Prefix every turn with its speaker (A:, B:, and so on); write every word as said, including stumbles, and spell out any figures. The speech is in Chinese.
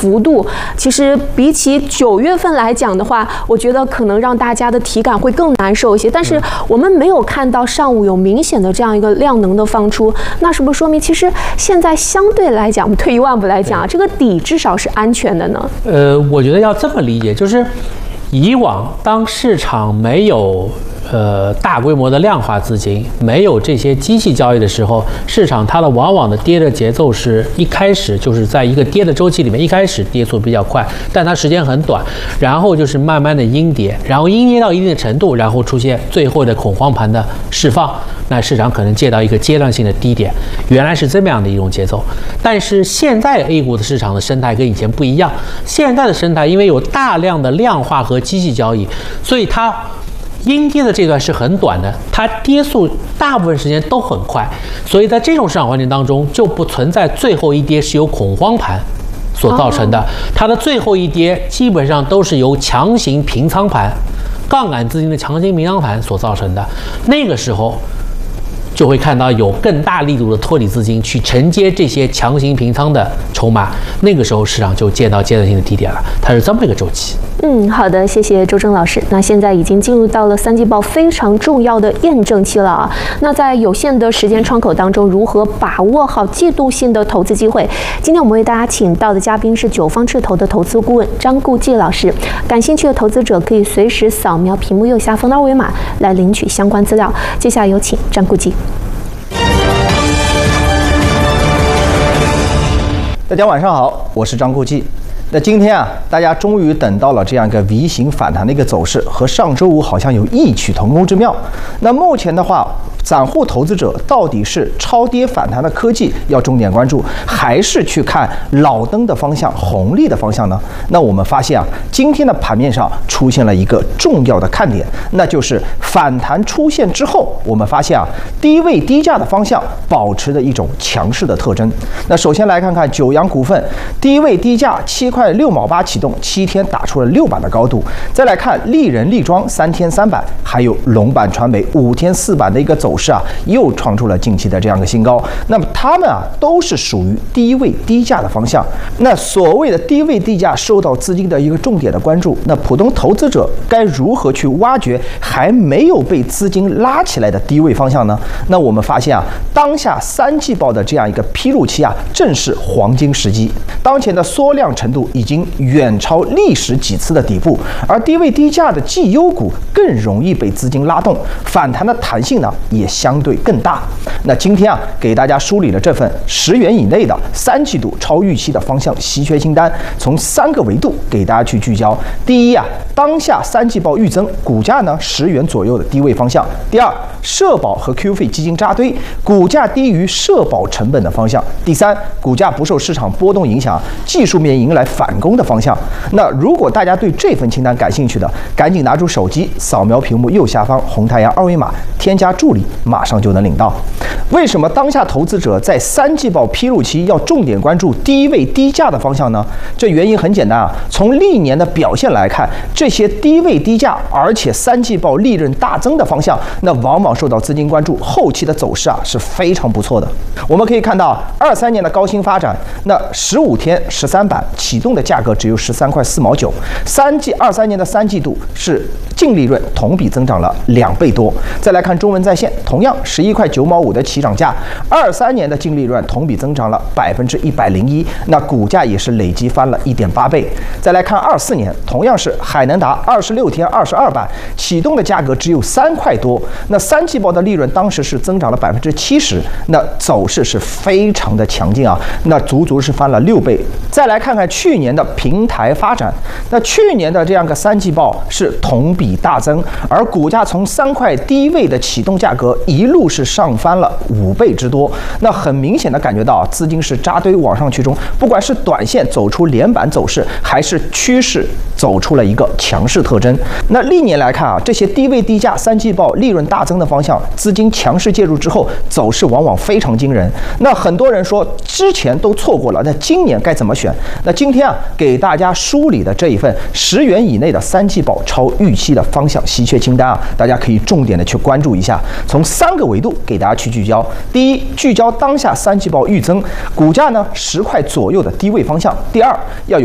A: 幅度，其实比起九月份来讲的话，我觉得可能让大家的体感会更难受一些。但是我们没有看到上午有明显的这样一个量能的放出，那是不是说明其实现在相对来讲，我们退一万步来讲，这个底至少是安全的呢？
B: 呃，我觉得要这么理解，就是以往当市场没有呃大规模的量化资金，没有这些机器交易的时候，市场它的往往的跌的节奏是一开始就是在一个跌的周期里面，一开始跌速比较快，但它时间很短，然后就是慢慢的阴跌，然后阴跌到一定的程度，然后出现最后的恐慌盘的释放，那市场可能见到一个阶段性的低点，原来是这么样的一种节奏。但是现在 A 股的市场的生态跟以前不一样，现在的生态因为有大量的量化和机器交易，所以它阴跌的这段是很短的，它跌速大部分时间都很快，所以在这种市场环境当中就不存在最后一跌是由恐慌盘所造成的，它的最后一跌基本上都是由强行平仓盘、杠杆资金的强行平仓盘所造成的。那个时候就会看到有更大力度的脱离资金去承接这些强行平仓的筹码，那个时候市场就见到阶段性的低点了，它是这么一个周期。
A: 嗯，好的，谢谢周征老师。那现在已经进入到了三季报非常重要的验证期了啊。那在有限的时间窗口当中，如何把握好季度性的投资机会？今天我们为大家请到的嘉宾是九方智投的投资顾问张顾忌老师。感兴趣的投资者可以随时扫描屏幕右下方的二维码来领取相关资料。接下来有请张顾忌。
C: 大家晚上好，我是张顾忌。那今天啊，大家终于等到了这样一个 V 型反弹的一个走势，和上周五好像有异曲同工之妙。那目前的话，散户投资者到底是超跌反弹的科技要重点关注，还是去看老登的方向、红利的方向呢？那我们发现啊，今天的盘面上出现了一个重要的看点，那就是反弹出现之后，我们发现啊，低位低价的方向保持着一种强势的特征。那首先来看看九阳股份，低位低价七块六毛八启动，七天打出了六板的高度。再来看丽人力庄三天三板，还有龙板传媒五天四板的一个走势啊，又创出了近期的这样的新高。那么它们啊，都是属于低位低价的方向。那所谓的低位低价受到资金的一个重点的关注，那普通投资者该如何去挖掘还没有被资金拉起来的低位方向呢？那我们发现啊，当下三季报的这样一个披露期啊，正是黄金时机。当前的缩量程度已经远超历史几次的底部，而低位低价的绩优股更容易被资金拉动，反弹的弹性呢也相对更大。那今天啊，给大家梳理了这份十元以内的三季度超预期的方向稀缺清单，从三个维度给大家去聚焦。第一啊，当下三季报预增，股价呢十元左右的低位方向。第二，社保和 Q 费基金扎堆，股价低于社保成本的方向。第三，股价不受市场波动影响，技术面迎来反攻的方向。那如果大家对这份清单感兴趣的，赶紧拿出手机扫描屏幕右下方红太阳二维码，添加助理，马上就能领到。为什么当下投资者在三季报披露期要重点关注低位低价的方向呢？这原因很简单啊，从历年的表现来看，这些低位低价而且三季报利润大增的方向，那往往受到资金关注，后期的走势啊是非常不错的。我们可以看到，二三年的高新发展，那十五天十三板启动的价格只有十三块四毛九，三季二三年的三季度是净利润同比增长了两倍多。再来看中文在线，同样十一块九毛五的起涨价，二三年的净利润同比增长了百分之一百零一，那股价也是累计翻了一点八倍。再来看二四年，同样是海能达二十六天二十二板启动的价格只有三块多，那三季报的利润当时是增长了百分之七十，那走势是非常的强劲啊，那足足是翻了六倍。再来看看去年的平台发展，那去年的这样个三季报是同比大增，而股价从三块低位的启动价格一路是上翻了五倍之多。那很明显的感觉到啊，资金是扎堆往上去中，不管是短线走出连板走势，还是趋势走出了一个强势特征。那历年来看啊，这些低位低价三季报利润大增的方向，资金强势介入之后，走势往往非常惊人。那很多人说之前都错过了，那今年该怎么选？那今天啊，给大家梳理的这一份十元以内的三季报超预期的方向稀缺清单啊，大家可以重点的去关注一下，从三个维度给大家去聚焦。第一，聚焦当下三季报预增，股价呢十块左右的低位方向。第二，要有